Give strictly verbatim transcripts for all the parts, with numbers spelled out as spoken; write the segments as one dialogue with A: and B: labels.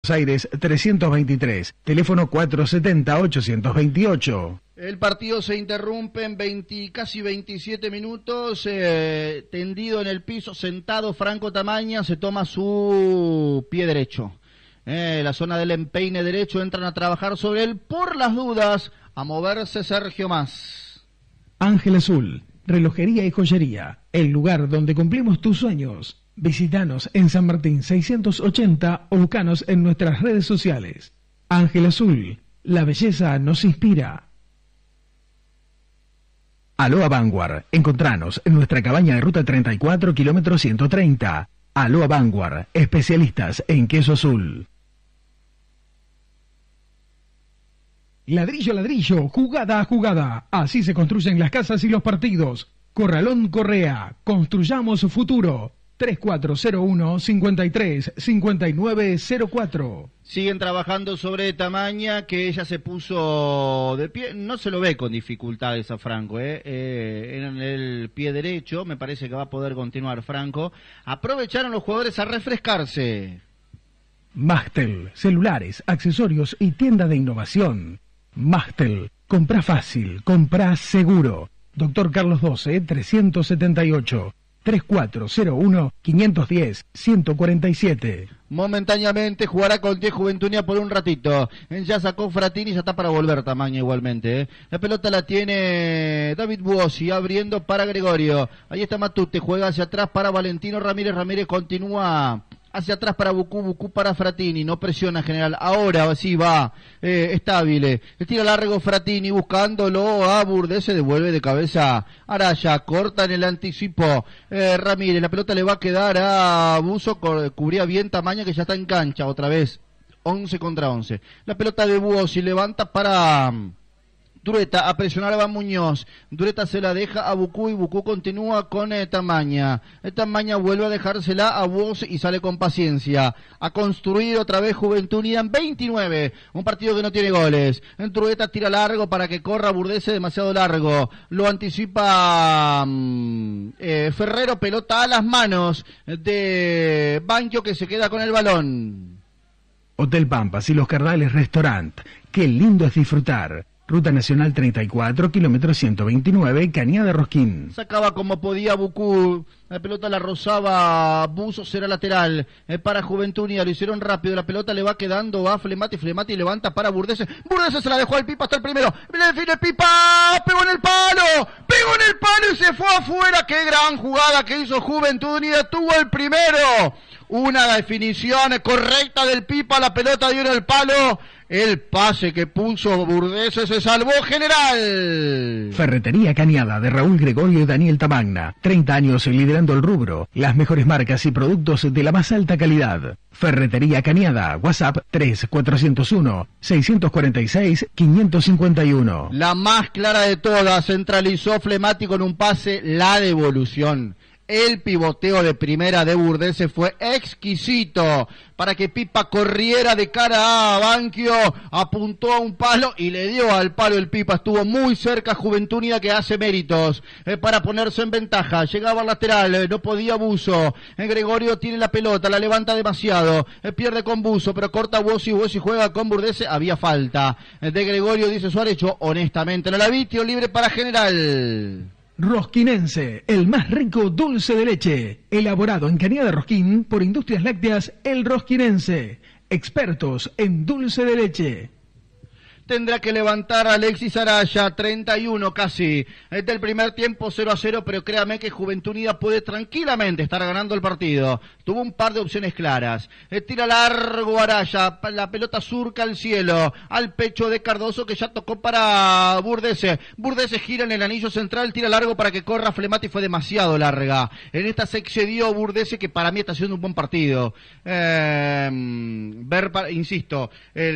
A: Aires trescientos veintitrés, teléfono cuatrocientos setenta, ochocientos veintiocho.
B: El partido se interrumpe en veinte, casi veintisiete minutos, eh, tendido en el piso, sentado Franco Tamaña, se toma su pie derecho. Eh, la zona del empeine derecho, entran a trabajar sobre él por las dudas, a moverse Sergio Más.
A: Ángel Azul, relojería y joyería, el lugar donde cumplimos tus sueños. Visítanos en San Martín seiscientos ochenta o buscanos en nuestras redes sociales. Ángel Azul, la belleza nos inspira. Aloha Vanguard, encontranos en nuestra cabaña de ruta treinta y cuatro, kilómetro ciento treinta. Aloha Vanguard, especialistas en queso azul. Ladrillo a ladrillo, jugada a jugada, así se construyen las casas y los partidos. Corralón Correa, construyamos su futuro. tres cuatro cero uno, cincuenta y tres, cincuenta y nueve cero cuatro.
B: Siguen trabajando sobre Tamaña, que ella se puso de pie, no se lo ve con dificultades a Franco, ¿eh? Eh, en el pie derecho, me parece que va a poder continuar Franco. Aprovecharon los jugadores a refrescarse.
A: Mastel, celulares, accesorios y tienda de innovación. Mastel, compra fácil, compra seguro. Doctor Carlos doce, trescientos setenta y ocho. tres cuatro cero uno, cinco uno cero, uno cuatro siete.
B: Momentáneamente jugará con diez Juventunia por un ratito. Ya sacó Fratini, ya está para volver Tamaña igualmente. ¿eh? La pelota la tiene David Buosi abriendo para Gregorio. Ahí está Matute, juega hacia atrás para Valentino Ramírez. Ramírez continúa hacia atrás para Bucú, Bucú para Fratini, no presiona general, ahora sí va, eh, estable, tira largo Fratini buscándolo a Burdés, se devuelve de cabeza Araya, corta en el anticipo eh, Ramírez, la pelota le va a quedar a Buzo, cubría bien Tamaña que ya está en cancha otra vez, once contra once, la pelota de Buosi levanta para Dureta, a presionar a Muñoz, Dureta se la deja a Bucú y Bucú continúa con eh, Tamaña, eh, Tamaña vuelve a dejársela a Buosi y sale con paciencia, a construir otra vez Juventud Unida en veintinueve, un partido que no tiene goles, Dureta tira largo para que corra Burdese demasiado largo, lo anticipa um, eh, Ferrero, pelota a las manos de Banquio que se queda con el balón.
A: Hotel Pampas y Los Cardales Restaurant, qué lindo es disfrutar. Ruta Nacional treinta y cuatro, kilómetro ciento veintinueve, Cañada Rosquín.
B: Sacaba como podía Bucú, la pelota la rozaba Buzo, será lateral eh, para Juventud Unida, lo hicieron rápido, la pelota le va quedando a Flemati, Flemati levanta para Burdese, Burdese se la dejó al Pipa hasta el primero, le define Pipa, pegó en el palo, pegó en el palo y se fue afuera, qué gran jugada que hizo Juventud Unida, tuvo el primero, una definición correcta del Pipa, la pelota dio en el palo, el pase que puso Burdese se salvó general.
A: Ferretería Cañada de Raúl Gregorio y Daniel Tamagna. treinta años liderando el rubro. Las mejores marcas y productos de la más alta calidad. Ferretería Cañada. WhatsApp tres cuatro cero uno, seis cuatro seis, cinco cinco uno.
B: La más clara de todas. Centralizó Flemati con un pase. La devolución. El pivoteo de primera de Burdese fue exquisito para que Pipa corriera de cara a Banquio, apuntó a un palo y le dio al palo el Pipa, estuvo muy cerca Juventud Unida que hace méritos eh, para ponerse en ventaja, llegaba al lateral, eh, no podía Buzo, eh, Gregorio tiene la pelota, la levanta demasiado, eh, pierde con Buzo, pero corta Buosi, Buosi juega con Burdese, había falta eh, de Gregorio, dice Suárez, yo honestamente no la vi, tiro libre para General.
A: Rosquinense, el más rico dulce de leche, elaborado en Cañada Rosquín por Industrias Lácteas El Rosquinense, expertos en dulce de leche.
B: Tendrá que levantar a Alexis Araya, treinta y uno casi, desde el primer tiempo cero a cero, pero créame que Juventud Unida puede tranquilamente estar ganando el partido. Tuvo un par de opciones claras. Eh, tira largo Araya, la pelota surca al cielo, al pecho de Cardoso que ya tocó para Burdese. Burdese gira en el anillo central, tira largo para que corra Flemati, fue demasiado larga. En esta se excedió Burdese, que para mí está haciendo un buen partido. Eh, ver, insisto,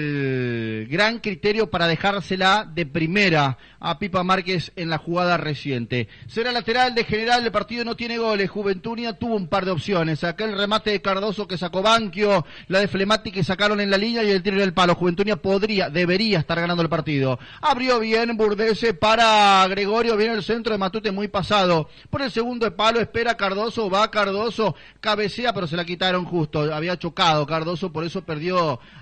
B: el gran criterio para dejársela de primera a Pipa Márquez en la jugada reciente. Será lateral de General, el partido no tiene goles, Juventud Unida tuvo un par de opciones, aquel remate de Cardoso que sacó Banquio, la de Flemati que sacaron en la línea y el tiro del palo. Juventud Unida podría, debería estar ganando el partido. Abrió bien Burdese para Gregorio, viene el centro de Matute muy pasado, por el segundo de palo espera Cardoso, va Cardoso, cabecea pero se la quitaron justo, había chocado Cardoso, por eso perdió